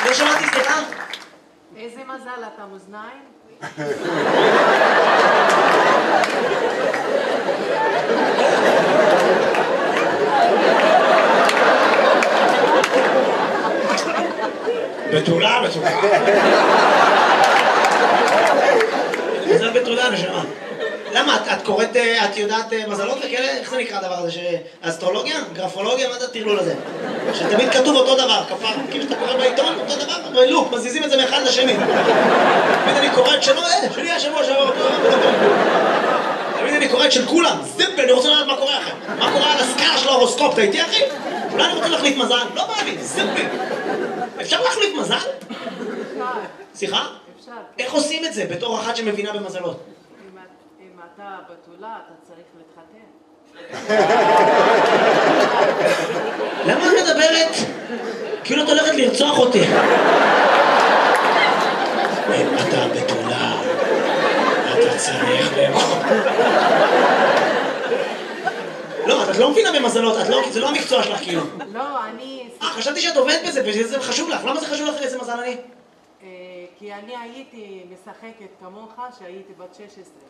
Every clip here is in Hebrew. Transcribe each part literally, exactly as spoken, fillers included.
לא שמעתי, סליחה? איזה מזל, אתה מאזניים? בתולה, בתולה. מזל בתולה, נשמה. למה? את קוראת, את יודעת מזלות וכאלה? איך זה נקרא הדבר הזה? אסטרולוגיה? גרפולוגיה? מה זה הטרלול הזה? שתמיד כתוב אותו דבר, כפר. כאילו שאתה קורא בעיתון, אותו דבר, ולוק, מזיזים את זה מאחד לשני. תמיד אני קוראת שלו, אה, שלי השבוע שעבר אותו. תמיד אני קוראת של כולם. זיפי, אני רוצה לדעת מה קורה לכם. מה קורה על הסקאלה של ההורוסקופ? אתה איתי, אחי? אולי אני רוצה להחליף מזל? לא בא לי, זיפי. אפשר להחליף מזל? אפשר. סליחה? אפשר. איך עושים את זה בתור אחת שמבינה במזלות? אם אתה בתולה, אתה צריך להתחתן. למה את מדברת? כאילו את הולכת לרצוח אותי. אם אתה בתולה, אתה צריך לאכול. לא, את לא מבינה במזלות, זה לא המקצוע שלך כאילו. לא, אני... אה, חשבתי שאת עובדת בזה וזה חשוב לך. למה זה חשוב לך איזה מזל אני? כי אני הייתי משחקת כמוך שהייתי בת שש עשרה.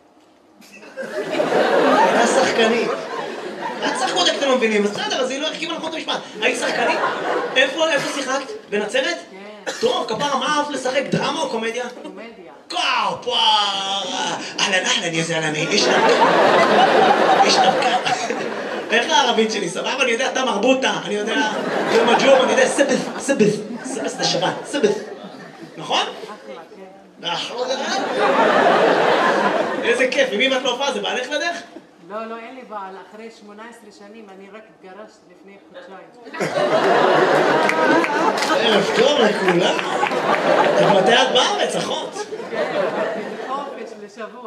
הייתה שחקנית. את שחקות אתם לא מבינים, אז בסדר, אז היא לא הרכיבה נכון את המשפט. היית שחקנית? איפה, איפה שיחקת? בנצרת? כן. טוב, כפרה, מה אהבת לשחק? דרמה או קומדיה? קומדיה. קואו, פואר! אהלן, אהלן, יא זלמי, איש נבקה. איש נבקה. איך הערבית שלי? סבבה? אני יודע, אתה מרבוטה, אני יודע, זה מג'ור, אני יודע, סבס, סבס, סבס זה שבת, סבס. נכון? אחלה, כן. אחלה זה רע? איזה כיף, ומי ואת לא הופעה? זה בעלך לדרך? לא, לא, אין לי בעל. אחרי שמונה עשרה שנים אני רק התגרשת לפני חודשיים. ערב טוב לכולם. את מתי את בארץ, אחות? כן, חופש לשבוע.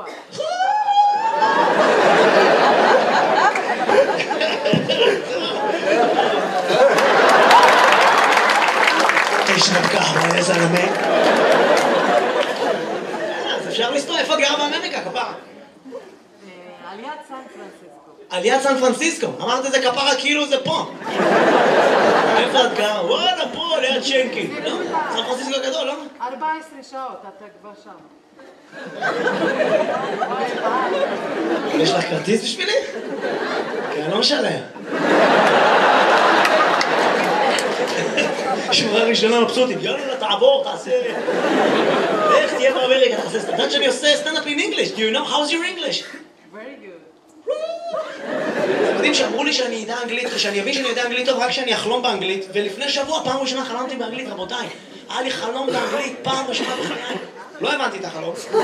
איש נבקה, מה איזה זלמי? אז אפשר לסתור, איפה את גרה באמריקה, כפרה? על יד סן פרנסיסקו. על יד סן פרנסיסקו, אמרת את זה כפרה כאילו זה פה. איפה את גרה? וואלה, פה, ליד שנקי. סן פרנסיסקו גדול, לא? ארבע עשרה שעות, אתה כבר שם. יש לך כרטיס בשבילי? כי אני לא משלם. שורה ראשונה מבסוטים, יאללה, תעבור, תעשה... איך תהיה באמריקה, תעשה... אתה יודעת שאני עושה סטנדאפ in English? Do you know? How's your English? Very good. אתם יודעים שאמרו לי שאני יודע אנגלית, ושאני אבין שאני יודע אנגלית טוב רק שאני אחלום באנגלית, ולפני שבוע, פעם ראשונה חלמתי באנגלית, רבותיי. היה לי חלום באנגלית, פעם ראשונה בחיי. לא הבנתי את החלום. סתם,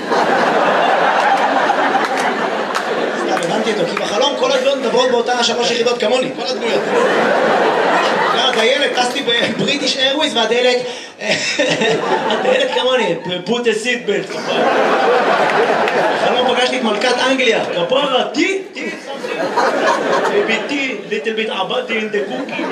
הבנתי אותו, כי בחלום כל הדמויות מדברות באותה שלוש יחידות כמוני, כל הדמויות. הדיילת, טסתי בבריטיש איירווייז והדיילת... הדיילת כמוני, put a seat belt. בחלום פגשתי את מלכת אנגליה, כפרה, טי, טי, ביתי, little bit עבדתי in the cookie.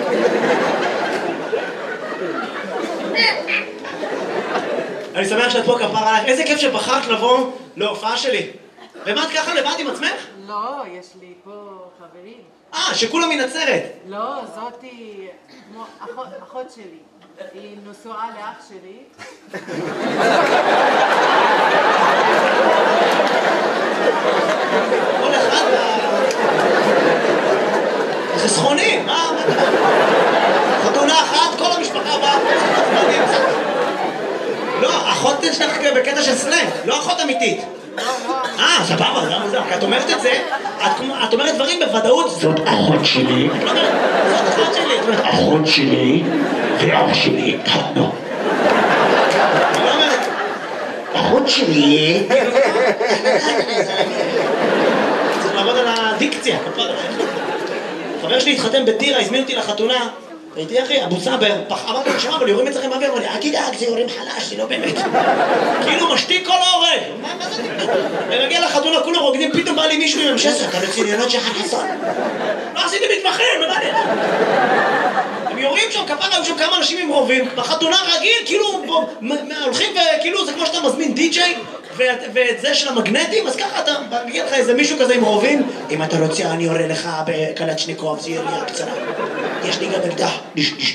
אני שמח שאת פה כפרה עליך, איזה כיף שבחרת לבוא להופעה שלי. ומה את ככה לבד עם עצמך? לא, יש לי פה חברים. אה, שכולם מנצרת. לא, זאתי כמו אחות, אחות שלי. היא נשואה לאח שלי. כל אחד... זה סכוני, מה? חתונה אחת, כל המשפחה באה. לא, אחות שלך בקטע של סלנג, לא אחות אמיתית. אה, סבבה, למה זה? כי את אומרת את זה, את אומרת דברים בוודאות. זאת אחות שלי. את לא אומרת, זאת אחות שלי. את אומרת, אחות שלי ואח שלי התחתנו. את לא אומרת, אחות שלי. צריך לעבוד על הדיקציה. חבר שלי התחתן בטירה, הזמין אותי לחתונה. הייתי אחי, אבו סאבר, אמרתי לו, שמע, אבל יורים אצלכם באוויר, אמר לי, אל תדאג, זה יורים חלש, זה לא באמת. כאילו משתיק כל ההורג. מה זה תדאג? ומגיע לחתונה, כולם רוקדים, פתאום בא לי מישהו עם המשסר, אתה רציני, לא שחר חסון. לא עשיתי מתמחים, מה לי? הם יורים שם, כפרה, היו שם כמה אנשים עם רובים, בחתונה רגיל, כאילו, הולכים וכאילו, זה כמו שאתה מזמין די-ג'יי, ואת זה של המגנטים, אז ככה אתה מגיע לך איזה מישהו כזה עם רובים, אם אתה רוצה, אני יורה לך בקלצ'ניקוב, זה ירייה קצרה. יש לי גם אקדח.